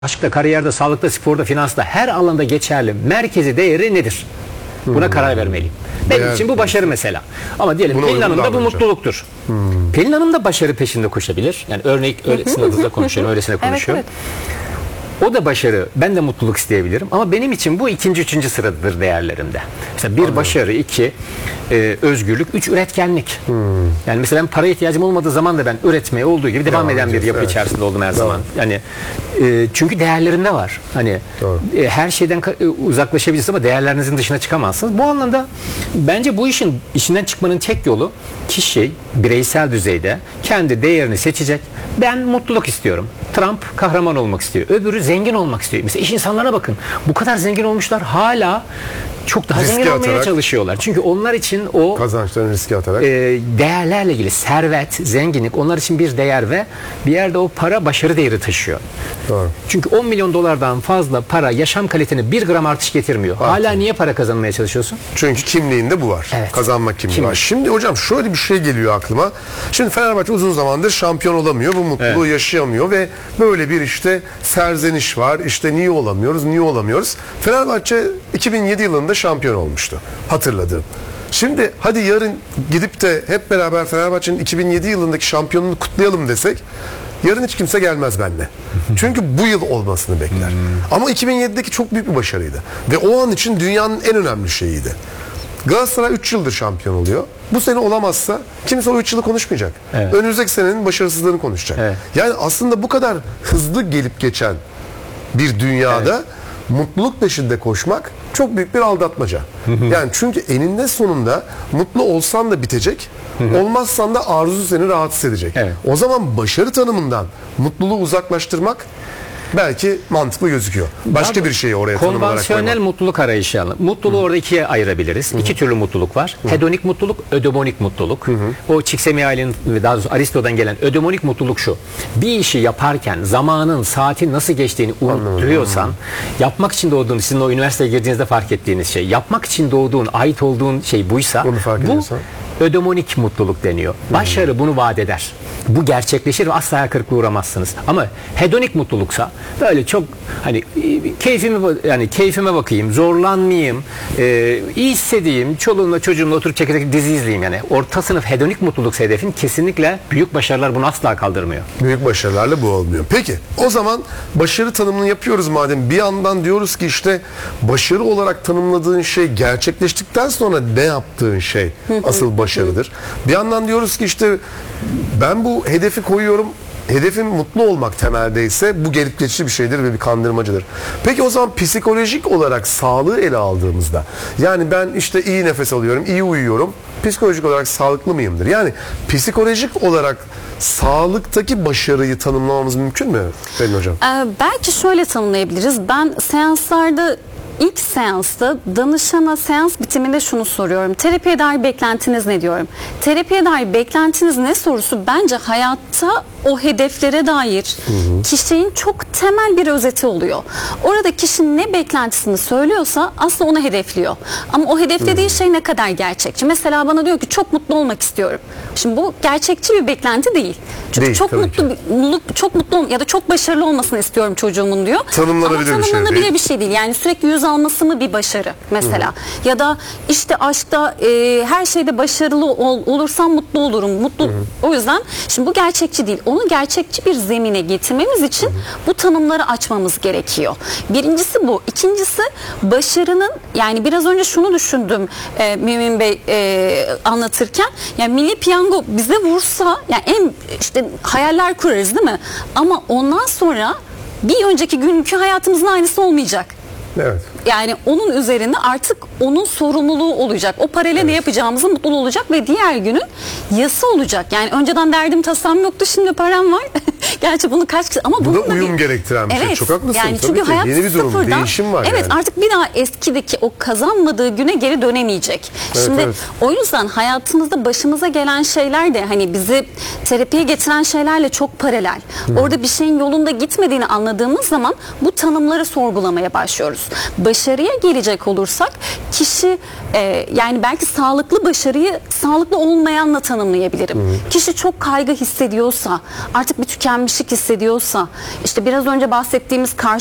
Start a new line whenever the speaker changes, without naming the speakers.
Aşkta, kariyerde, sağlıkta, sporda, finansta, her alanda geçerli merkezi değeri nedir? Buna karar vermeliyim. Benim için bu başarı mesela. Ama diyelim Pelin Hanım da bu mutluluktur. Pelin Hanım da başarı peşinde koşabilir. Yani örnek öylesine hızla konuşuyorum, öylesine konuşuyorum. Evet. O da başarı, ben de mutluluk isteyebilirim. Ama benim için bu ikinci, üçüncü sıradadır değerlerimde. Mesela bir başarı, iki özgürlük, üç üretkenlik. Yani mesela paraya ihtiyacım olmadığı zaman da ben üretmeye olduğu gibi devam eden bir yapı içerisinde oldum her zaman. Yani çünkü değerlerimde var. Hani her şeyden uzaklaşabilirsiniz ama değerlerinizin dışına çıkamazsınız. Bu anlamda bence bu işin içinden çıkmanın tek yolu kişi bireysel düzeyde kendi değerini seçecek. Ben mutluluk istiyorum. Trump kahraman olmak istiyor. Öbürü zengin olmak istiyor. Mesela iş insanlarına bakın. Bu kadar zengin olmuşlar, hala çok daha zengin olmaya çalışıyorlar. Çünkü onlar için o
kazançlarını riske atarak
değerlerle ilgili servet, zenginlik onlar için bir değer ve bir yerde o para başarı değeri taşıyor.
Doğru.
Çünkü 10 milyon dolardan fazla para yaşam kalitene 1 gram artış getirmiyor. Hala niye para kazanmaya çalışıyorsun?
Çünkü kimliğinde bu var.
Evet.
Kazanmak kimliği var. Şimdi hocam şöyle bir şey geliyor aklıma. Şimdi Fenerbahçe uzun zamandır şampiyon olamıyor. Bu mutluluğu yaşayamıyor ve böyle bir işte serzeniş var. İşte niye olamıyoruz, niye olamıyoruz? Fenerbahçe 2007 yılında şampiyon olmuştu. Hatırladığım. Şimdi hadi yarın gidip de hep beraber Fenerbahçe'nin 2007 yılındaki şampiyonluğunu kutlayalım desek, yarın hiç kimse gelmez benimle. Çünkü bu yıl olmasını bekler. Ama 2007'deki çok büyük bir başarıydı. Ve o an için dünyanın en önemli şeyiydi. Galatasaray 3 yıldır şampiyon oluyor. Bu sene olamazsa kimse o 3 yılı konuşmayacak. Evet. Önümüzdeki senenin başarısızlığını konuşacak. Evet. Yani aslında bu kadar hızlı gelip geçen bir dünyada mutluluk peşinde koşmak çok büyük bir aldatmaca. Yani çünkü eninde sonunda mutlu olsan da bitecek, olmazsan da arzu seni rahatsız edecek. Evet. O zaman başarı tanımından mutluluğu uzaklaştırmak belki mantıklı gözüküyor. Başka bir şeyi oraya tanım olarak koymak.
Konvansiyonel mutluluk arayışı. Mutluluğu orada ikiye ayırabiliriz. İki türlü mutluluk var. Hedonik mutluluk, ödemonik mutluluk. O Csikszentmihalyi'nin ve daha doğrusu Aristo'dan gelen ödemonik mutluluk şu. Bir işi yaparken zamanın, saatin nasıl geçtiğini unutuyorsan, yapmak için doğduğun, sizin o üniversiteye girdiğinizde fark ettiğiniz şey, yapmak için doğduğun, ait olduğun şey buysa, bu ödemonik mutluluk deniyor. Başarı bunu vaat eder. Bu gerçekleşir ve asla hayal kırıklığına uğramazsınız. Ama hedonik mutluluksa böyle çok hani keyfime bakayım, zorlanmayayım, iyi hissedeyim, çoluğumla çocuğumla oturup çekerek dizi izleyeyim yani. Orta sınıf hedonik mutluluksa hedefin, kesinlikle büyük başarılar bunu asla kaldırmıyor.
Büyük başarılarla bu olmuyor. Peki o zaman başarı tanımını yapıyoruz madem. Bir yandan diyoruz ki işte başarı olarak tanımladığın şey gerçekleştikten sonra ne yaptığın şey asıl başarıdır. Bir yandan diyoruz ki işte ben bu hedefi koyuyorum. Hedefim mutlu olmak temeldeyse bu gelip geçici bir şeydir ve bir kandırmacıdır. Peki o zaman psikolojik olarak sağlığı ele aldığımızda, yani ben işte iyi nefes alıyorum, iyi uyuyorum, psikolojik olarak sağlıklı mıyımdır? Yani psikolojik olarak sağlıktaki başarıyı tanımlamamız mümkün mü Pelin Hocam?
Belki şöyle tanımlayabiliriz. Ben seanslarda İlk seansta danışana seans bitiminde şunu soruyorum. Terapiye dair beklentiniz ne diyorum. Terapiye dair beklentiniz ne sorusu bence hayatta o hedeflere dair kişinin çok temel bir özeti oluyor. Orada kişi ne beklentisini söylüyorsa aslında onu hedefliyor. Ama o hedeflediği şey ne kadar gerçekçi? Mesela bana diyor ki çok mutlu olmak istiyorum. Şimdi bu gerçekçi bir beklenti değil. Çünkü değil, çok mutlu ya da çok başarılı olmasını istiyorum çocuğumun diyor.
Tanımlanabilir
bir şey değil. Yani sürekli yüz alması mı bir başarı mesela. Ya da işte aşkta her şeyde başarılı olursam mutlu olurum. O yüzden şimdi bu gerçekçi değil. Onu gerçekçi bir zemine getirmemiz için bu tanımları açmamız gerekiyor. Birincisi bu. İkincisi başarının, yani biraz önce şunu düşündüm Mümin Bey anlatırken, yani Milli Piyango bize vursa, yani en işte hayaller kurarız değil mi? Ama ondan sonra bir önceki günkü hayatımızın aynısı olmayacak.
Evet.
Yani onun üzerine artık onun sorumluluğu olacak. O parayla ne yapacağımızın mutluluğu olacak ve diğer günün yası olacak. Yani önceden derdim tasam yoktu, şimdi param var. Gerçi bunu ama
bu da uyum gerektiren bir şey. Çok haklısın.
Yani çünkü hayat
yeni bir durum, değişim var.
Evet, artık bir daha eskideki o kazanmadığı güne geri dönemeyecek. Şimdi o yüzden hayatımızda başımıza gelen şeyler de hani bizi terapiye getiren şeylerle çok paralel. Orada bir şeyin yolunda gitmediğini anladığımız zaman bu tanımları sorgulamaya başlıyoruz. başarıya gelecek olursak kişi yani belki sağlıklı başarıyı sağlıklı olmayanla tanımlayabilirim. Kişi çok kaygı hissediyorsa, artık bir tükenmişlik hissediyorsa, işte biraz önce bahsettiğimiz